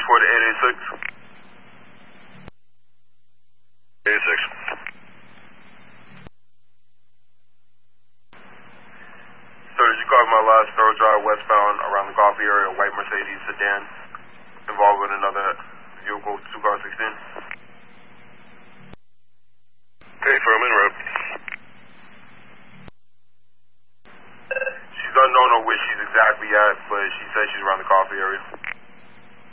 for the 886. 86. So did you call my last thorough drive westbound around the Coffee area, white Mercedes sedan, involved with another vehicle, 2 car 16? Okay, firm en route. She's unknown on where she's exactly at, but she says she's around the Coffee area.